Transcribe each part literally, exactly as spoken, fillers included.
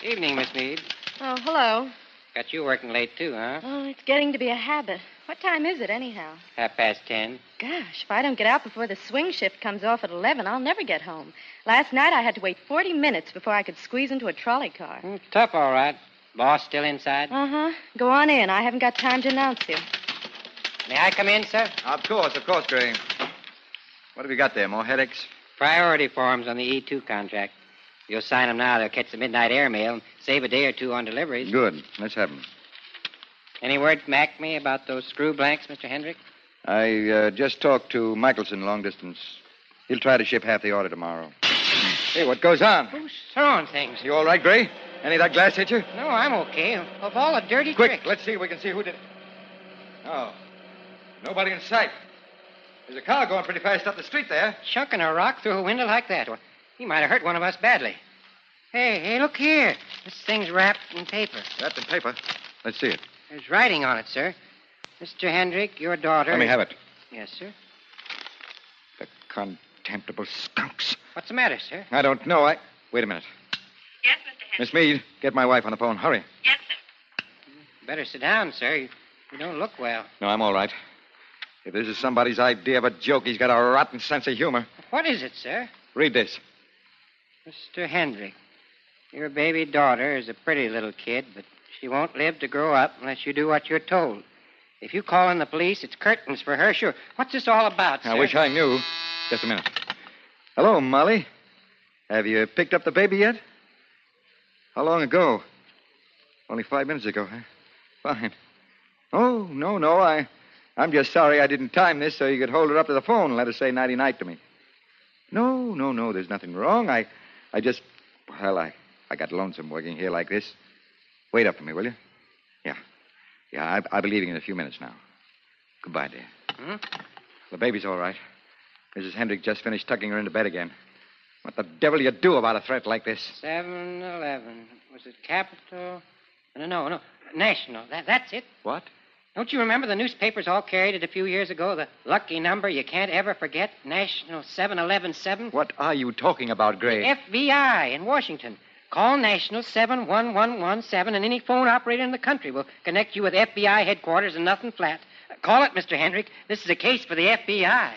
Evening, Miss Meade. Oh, hello. Got you working late, too, huh? Oh, it's getting to be a habit. What time is it, anyhow? Half past ten. Gosh, if I don't get out before the swing shift comes off at eleven, I'll never get home. Last night I had to wait forty minutes before I could squeeze into a trolley car. Mm, tough, all right. Boss still inside? Uh-huh. Go on in. I haven't got time to announce you. May I come in, sir? Of course, of course, Gray. What have you got there? More headaches? Priority forms on the E two contract. You'll sign them now. They'll catch the midnight airmail and save a day or two on deliveries. Good. Let's have them. Any word from Acme about those screw blanks, Mister Hendrick? I uh, just talked to Michelson long distance. He'll try to ship half the order tomorrow. Hey, what goes on? Who's throwing things? You all right, Gray? Any of that glass hit you? No, I'm okay. Of all the dirty Quick, tricks. let's see if we can see who did it. Oh, nobody in sight. There's a car going pretty fast up the street there. Chunking a rock through a window like that. Well, he might have hurt one of us badly. Hey, hey, look here. This thing's wrapped in paper. Wrapped in paper? Let's see it. There's writing on it, sir. Mister Hendrick, your daughter... Let me have it. Yes, sir. The contemptible skunks. What's the matter, sir? I don't know. I... Wait a minute. Yes, Mister Hendrick. Miss Meade, get my wife on the phone. Hurry. Yes, sir. Better sit down, sir. You, you don't look well. No, I'm all right. If this is somebody's idea of a joke, he's got a rotten sense of humor. What is it, sir? Read this. Mister Hendrick, your baby daughter is a pretty little kid, but she won't live to grow up unless you do what you're told. If you call in the police, it's curtains for her, sure. What's this all about, sir? I wish I knew. Just a minute. Hello, Molly. Have you picked up the baby yet? How long ago? Only five minutes ago, huh? Fine. Oh, no, no. I, I'm just sorry I didn't time this so you could hold her up to the phone and let her say nighty-night to me. No, no, no. There's nothing wrong. I, I just, well, I, I got lonesome working here like this. Wait up for me, will you? Yeah. Yeah, I, I'll be leaving in a few minutes now. Goodbye, dear. Hmm? The baby's all right. Missus Hendrick just finished tucking her into bed again. What the devil you do about a threat like this? seven eleven. Was it Capital? No, no, no. National. That, that's it. What? Don't you remember the newspapers all carried it a few years ago? The lucky number you can't ever forget? National seven eleven seven. What are you talking about, Gray? F B I in Washington. Call National seven one one one seven, and any phone operator in the country will connect you with F B I headquarters and nothing flat. Uh, call it, Mister Hendrick. This is a case for the F B I.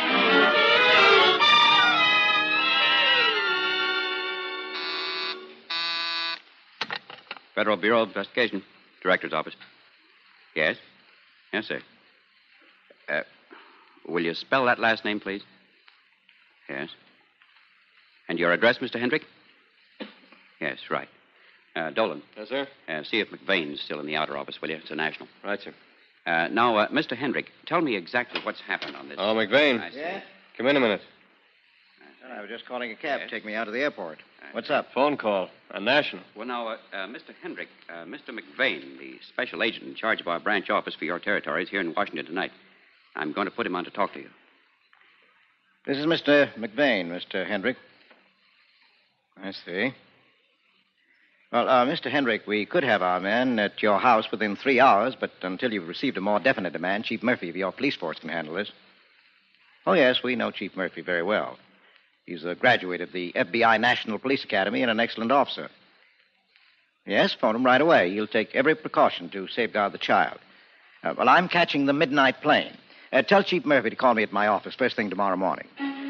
Federal Bureau of Investigation. Director's office. Yes? Yes, sir. Uh, will you spell that last name, please? Yes. And your address, Mister Hendrick? Yes, right. Uh, Dolan. Yes, sir? Uh, see if McVane's still in the outer office, will you? It's a national. Right, sir. Uh, now, uh, Mister Hendrick, tell me exactly what's happened on this. Oh, McVane. I see. Yeah? Come in a minute. I was just calling a cab Yes. to take me out to the airport. What's up? Phone call. A national. Well, now, uh, uh, Mister Hendrick, uh, Mister McVane, the special agent in charge of our branch office for your territory, is here in Washington tonight. I'm going to put him on to talk to you. This is Mister McVane, Mister Hendrick. I see. Well, uh, Mister Hendrick, we could have our man at your house within three hours, but until you've received a more definite demand, Chief Murphy of your police force can handle this. Oh, yes, we know Chief Murphy very well. He's a graduate of the F B I National Police Academy and an excellent officer. Yes, phone him right away. He'll take every precaution to safeguard the child. Uh, well, I'm catching the midnight plane. Uh, tell Chief Murphy to call me at my office first thing tomorrow morning.